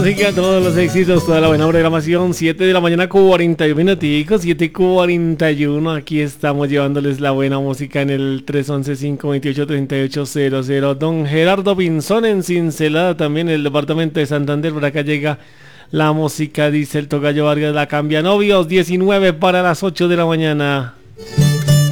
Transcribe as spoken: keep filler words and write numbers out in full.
música, todos los éxitos, toda la buena programación. Siete de la mañana, cuarenta y uno minuticos, siete cuarenta y uno. Aquí estamos llevándoles la buena música en el tres once, cinco veintiocho, treinta y ocho cero cero. Don Gerardo Pinzón en Cincelada, también en el departamento de Santander. Por acá llega la música, dice el Tocayo Vargas, la cambia. Novios, diecinueve para las ocho de la mañana.